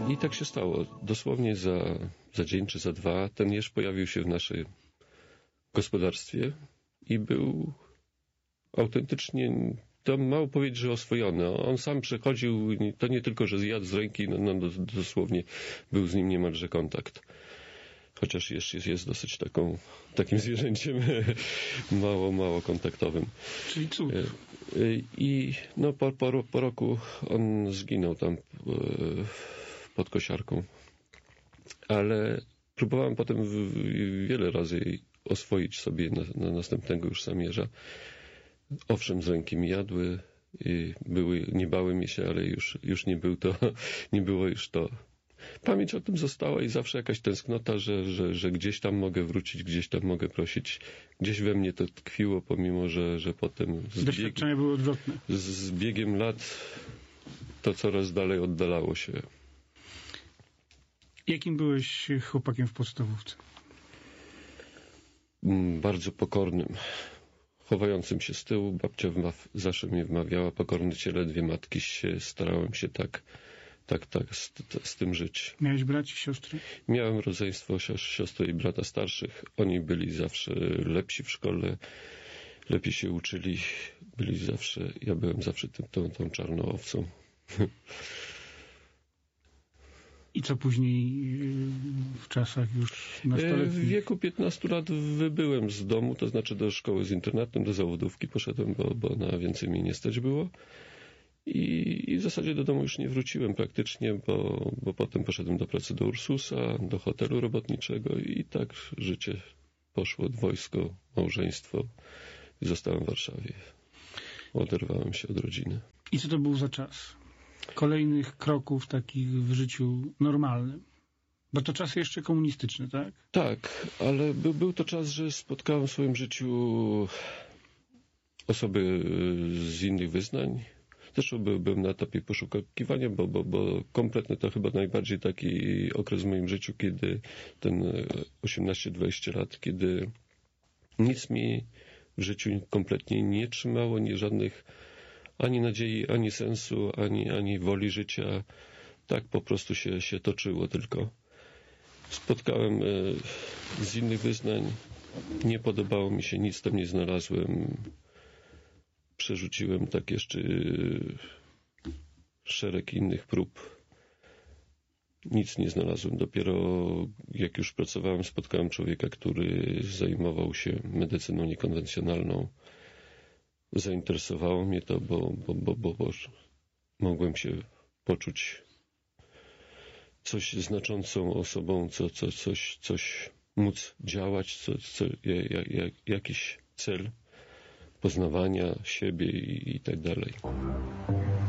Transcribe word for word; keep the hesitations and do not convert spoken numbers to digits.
I tak się stało. Dosłownie za, za dzień czy za dwa ten jeż pojawił się w naszym gospodarstwie i był autentycznie, to mało powiedzieć, że oswojony. On sam przechodził, to nie tylko, że zjadł z ręki, no, no dosłownie był z nim niemalże kontakt. Chociaż jeż jest, jest dosyć taką, takim zwierzęciem mało, mało kontaktowym. Czyli cud. I no, po, po, po roku on zginął tam pod kosiarką. Ale próbowałem potem wiele razy oswoić sobie na, na następnego już sam jeża. Owszem, z ręki mi jadły, i były, nie bały mi się, ale już, już nie był to, nie było już to. Pamięć o tym została i zawsze jakaś tęsknota, że, że, że gdzieś tam mogę wrócić, gdzieś tam mogę prosić. Gdzieś we mnie to tkwiło, pomimo, że, że potem z doświadczenia bieg, były odwrotne. Z, z biegiem lat to coraz dalej oddalało się. Jakim byłeś chłopakiem w podstawówce? Bardzo pokornym. Chowającym się z tyłu. Babcia wmaw, zawsze mnie wmawiała, pokorny ciele, dwie matki się, starałem się tak, tak, tak z, z tym żyć. Miałeś braci, siostry? Miałem rodzeństwo siostry i brata starszych. Oni byli zawsze lepsi w szkole, lepiej się uczyli, byli zawsze, ja byłem zawsze tym, tą, tą czarną owcą. I co później w czasach już nastoletnich? W wieku piętnastu lat wybyłem z domu, to znaczy do szkoły z internatem, do zawodówki poszedłem, bo, bo na więcej mnie nie stać było. I, I w zasadzie do domu już nie wróciłem praktycznie, bo, bo potem poszedłem do pracy do Ursusa, do hotelu robotniczego i tak życie poszło, wojsko, małżeństwo i zostałem w Warszawie. Oderwałem się od rodziny. I co to był za czas? Kolejnych kroków takich w życiu normalnym. Bo to czasy jeszcze komunistyczne, tak? Tak, ale był, był to czas, że spotkałem w swoim życiu osoby z innych wyznań. Zresztą by, byłem na etapie poszukiwania, bo, bo, bo kompletny to chyba najbardziej taki okres w moim życiu, kiedy ten osiemnaście dwadzieścia lat, kiedy nic mi w życiu kompletnie nie trzymało, nie żadnych ani nadziei, ani sensu, ani, ani woli życia. Tak po prostu się, się toczyło tylko. Spotkałem z innych wyznań, nie podobało mi się, nic tam nie znalazłem. Przerzuciłem tak jeszcze szereg innych prób. Nic nie znalazłem. Dopiero jak już pracowałem, spotkałem człowieka, który zajmował się medycyną niekonwencjonalną. Zainteresowało mnie to, bo, bo, bo, bo, bo mogłem się poczuć coś znaczącą osobą, co, co, coś, coś móc działać, co, co, jak, jak, jakiś cel poznawania siebie i, i tak dalej.